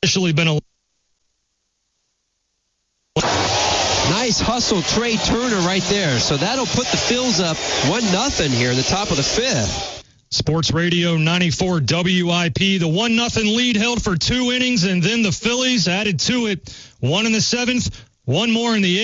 officially been a nice hustle, Trey Turner right there. So that'll put the Phils up 1-0 here in the top of the fifth. Sports Radio 94 WIP. The 1-0 lead held for 2 innings, and then the Phillies added to it. 1 in the 7th, 1 more in the 8th.